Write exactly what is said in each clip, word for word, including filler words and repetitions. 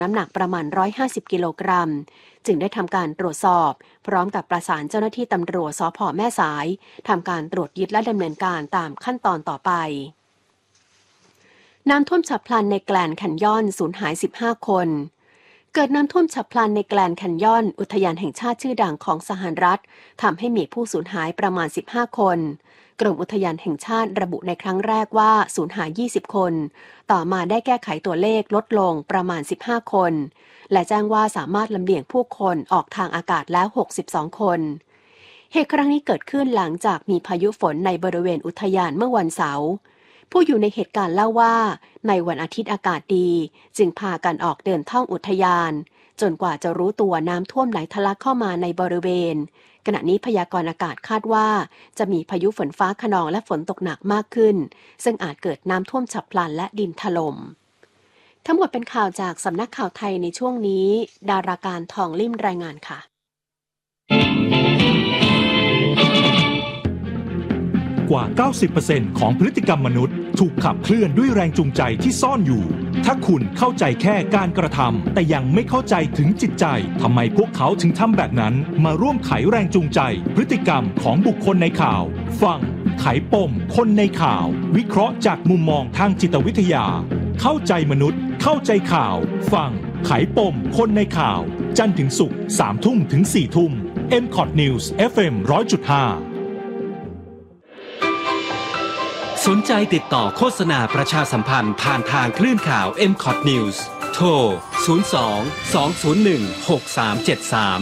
น้ำหนักประมาณหนึ่งร้อยห้าสิบกิโลกรัมจึงได้ทำการตรวจสอบพร้อมกับประสานเจ้าหน้าที่ตำรวจสภ.แม่สายทำการตรวจยึดและดำเนินการตามขั้นตอนต่อไปน้ำท่วมฉับพลันในแกลนด์แคนยอนสูญหายสิบห้าคนเกิดน้ำท่วมฉับพลันในแกลนด์แคนยอนอุทยานแห่งชาติชื่อดังของสหรัฐทำให้มีผู้สูญหายประมาณสิบห้าคนกรมอุทยานแห่งชาติระบุในครั้งแรกว่าสูญหายยี่สิบคนต่อมาได้แก้ไขตัวเลขลดลงประมาณสิบห้าคนและแจ้งว่าสามารถลำเลียงผู้คนออกทางอากาศแล้วหกสิบสองคนเหตุครั้งนี้เกิดขึ้นหลังจากมีพายุฝนในบริเวณอุทยานเมื่อวันเสาร์ผู้อยู่ในเหตุการณ์เล่าว่าในวันอาทิตย์อากาศดีจึงพากันออกเดินท่องอุทยานจนกว่าจะรู้ตัวน้ำท่วมไหลทะลักเข้ามาในบริเวณขณะนี้พยากรณ์อากาศคาดว่าจะมีพายุฝนฟ้าคะนองและฝนตกหนักมากขึ้นซึ่งอาจเกิดน้ำท่วมฉับพลันและดินถล่มทั้งหมดเป็นข่าวจากสำนักข่าวไทยในช่วงนี้ดาราการทองลิ่มรายงานค่ะกว่า เก้าสิบเปอร์เซ็นต์ ของพฤติกรรมมนุษย์ถูกขับเคลื่อนด้วยแรงจูงใจที่ซ่อนอยู่ถ้าคุณเข้าใจแค่การกระทำแต่ยังไม่เข้าใจถึงจิตใจทำไมพวกเขาถึงทำแบบนั้นมาร่วมไขแรงจูงใจพฤติกรรมของบุคคลในข่าวฟังไขปมคนในข่าววิเคราะห์จากมุมมองทางจิตวิทยาเข้าใจมนุษย์เข้าใจข่าวฟังไขปมคนในข่าวจันทร์ถึงศุกร์ สามทุ่มถึง สี่ทุ่ม เอ็ม คอท News เอฟ เอ็ม หนึ่งร้อยจุดห้าสนใจติดต่อโฆษณาประชาสัมพันธ์ผ่านทางคลื่นข่าว เอ็ม คอท News โทร ศูนย์ สอง สอง ศูนย์ หนึ่ง หก สาม เจ็ด สาม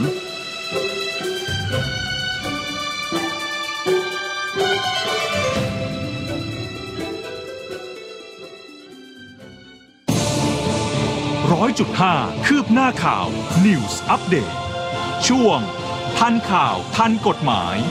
ร้อยจุดห้า คืบหน้าข่าว News Update ช่วงทันข่าวทันกฎหมาย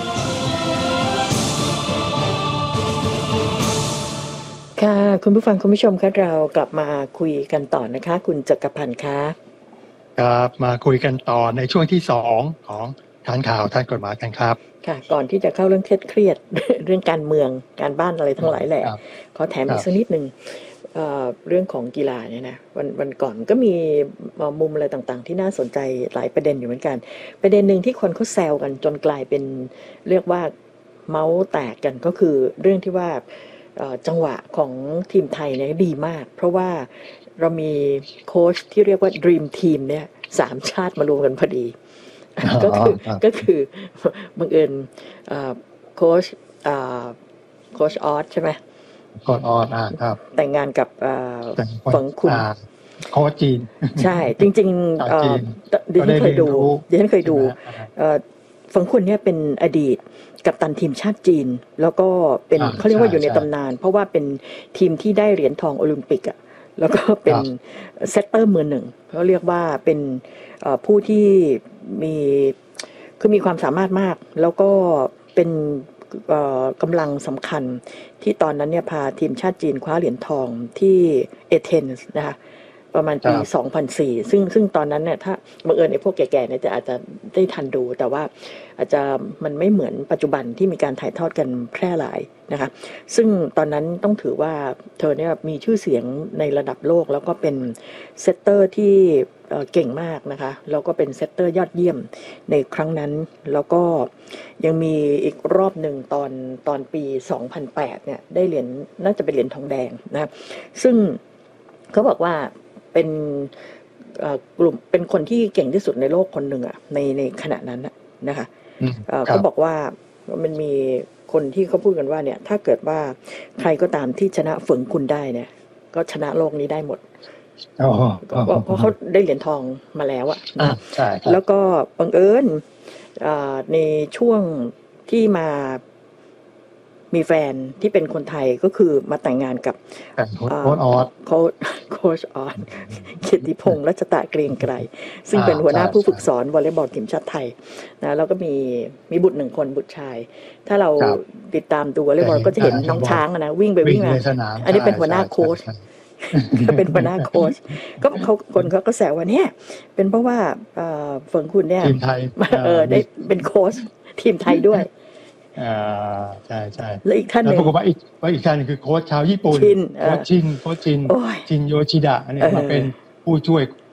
ค่ะคุณผู้ฟังคุณผู้ชมคะเรากลับมาคุยกันต่อนะคะคุณจักรพันธ์คะครับมาคุยกันต่อในช่วงที่สองของทันข่าวทันกฎหมายกันครับค่ะก่อนที่จะเข้าเรื่องเครียดๆ เรื่องการเมืองการบ้านอะไรทั้งหลายแหละขอแถมอีกสักนิดนึง เอ่อเรื่องของกีฬาเนี่ยนะวันวันก่อนก็มีมุมอะไรต่างๆที่น่าสนใจหลายประเด็นอยู่เหมือนกันประเด็นหนึ่งที่คนเขาแซวกันจนกลายเป็นเรียกว่าเมาส์แตกกันก็คือเรื่องที่ว่าจังหวะของทีมไทยเนี่ยดีมากเพราะว่าเรามีโค้ชที่เรียกว่า Dream Team เนี่ยสามชาติมารวมกันพอดีก็คือก็คือบังเอิญโค้ชโค้ชออสใช่ไหมโค้ชออสอ่าครับแต่งงานกับฝังคุณโค้ชจีนใช่จริงๆดิฉันเคยดูดิฉันเคยดูฝังคุณเนี่ยเป็นอดีตกัปตันทีมชาติจีนแล้วก็เป็นเขาเรียกว่าอยู่ในตำนานเพราะว่าเป็นทีมที่ได้เหรียญทองโอลิมปิกอ่ะแล้วก็เป็นเซตเตอร์มือหนึ่งเขาเรียกว่าเป็นผู้ที่มีคือมีความสามารถมากแล้วก็เป็นกำลังสำคัญที่ตอนนั้นเนี่ยพาทีมชาติจีนคว้าเหรียญทองที่เอเธนส์นะคะประมาณปีสองพันสี่ซึ่งซึ่งตอนนั้นเนี่ยถ้าบังเอิญไอ้พวกแก่ๆเนี่ยจะอาจจะได้ทันดูแต่ว่าอาจจะมันไม่เหมือนปัจจุบันที่มีการถ่ายทอดกันแพร่หลายนะคะซึ่งตอนนั้นต้องถือว่าเธอเนี่ยมีชื่อเสียงในระดับโลกแล้วก็เป็นเซตเตอร์ที่เก่งมากนะคะแล้วก็เป็นเซตเตอร์ยอดเยี่ยมในครั้งนั้นแล้วก็ยังมีอีกรอบหนึ่งตอนตอนปีสองพันแปดเนี่ยได้เหรียญน่าจะเป็นเหรียญทองแดงนะซึ่งเขาบอกว่าเป็นกลุ่มเป็นคนที่เก่งที่สุดในโลกคนหนึ่งอ่ะในในขณะนั้นนะคะเขาบอกว่ามันมีคนที่เขาพูดกันว่าเนี่ยถ้าเกิดว่าใครก็ตามที่ชนะฝงคุณได้เนี่ยก็ชนะโลกนี้ได้หมดเพราะเขาได้เหรียญทองมาแล้วอ่ะนะแล้วก็บังเอิญในช่วงที่มามีแฟนที่เป็นคนไทยก็คือมาแต่งงานกับโค้ชออสโค้ชออสเกียรติพงษ์รัชตะเกรียงไกรซึ่งเป็นหัวหน้าผู้ฝึกสอนวอลเลย์บอลทีมชาติไทยนะแล้วก็มีมีบุตรหนึ่งคนบุตรชายถ้าเราติดตามดูวอลเลย์บอลก็จะเห็นน้องช้างนะวิ่งไปวิ่งมาอันนี้เป็นหัวหน้าโค้ชก็เป็นหัวหน้าโค้ชก็เขาคนเขาก็แซวว่าเนี่ยเป็นเพราะว่าฝนคุณเนี่ยเออได้เป็นโค้ชทีมไทยด้วยอ่าใช่ใช่แล้วอีกท่านหนึ่งแล้วปรากฏว่าอีกว่าอีกท่านนึงคือโค้ชชาวญี่ปุ่นโค้ชชินโค้ชชินชินโยชิดะอันนี้มาเป็นผู้ช่วย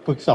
ฝึกส